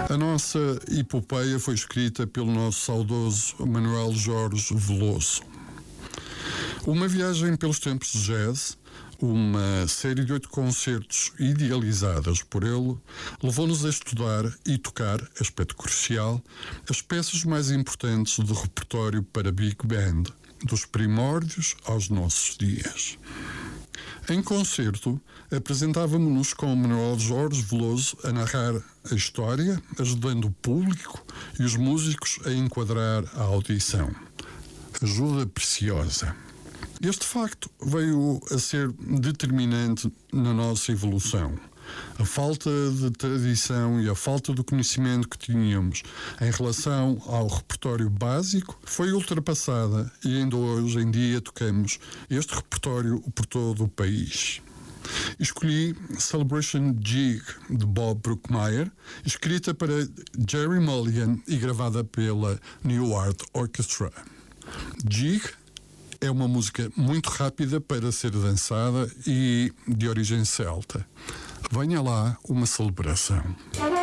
A nossa epopeia foi escrita pelo nosso saudoso Manuel Jorge Veloso. Uma viagem pelos tempos de jazz, uma série de 8 concertos idealizadas por ele, levou-nos a estudar e tocar, aspecto crucial, as peças mais importantes do repertório para Big Band, dos primórdios aos nossos dias. Em concerto, apresentávamos-nos com o Manuel Jorge Veloso a narrar a história, ajudando o público e os músicos a enquadrar a audição. Ajuda preciosa. Este facto veio a ser determinante na nossa evolução. A falta de tradição e a falta do conhecimento que tínhamos em relação ao repertório básico foi ultrapassada e ainda hoje em dia tocamos este repertório por todo o país. Escolhi Celebration Jig de Bob Brookmeyer, escrita para Gerry Mulligan e gravada pela New Art Orchestra. Jig é uma música muito rápida para ser dançada e de origem celta. Venha lá uma celebração.